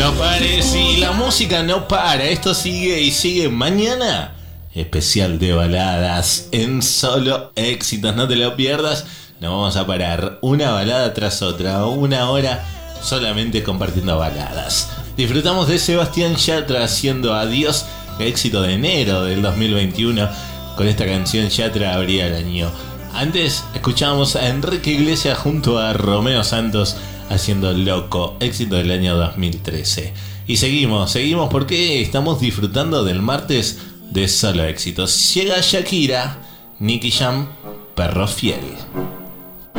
No pares y la música no para. Esto sigue y sigue. Mañana, especial de baladas en Solo Éxitos. No te lo pierdas. Nos vamos a parar una balada tras otra. 1 hora solamente compartiendo baladas. Disfrutamos de Sebastián Yatra haciendo Adiós, éxito de enero del 2021. Con esta canción Yatra abría el año. Antes escuchábamos a Enrique Iglesias junto a Romeo Santos haciendo Loco, éxito del año 2013. Y seguimos porque estamos disfrutando del martes de Solo Éxitos. Llega Shakira, Nicky Jam, Perro Fiel.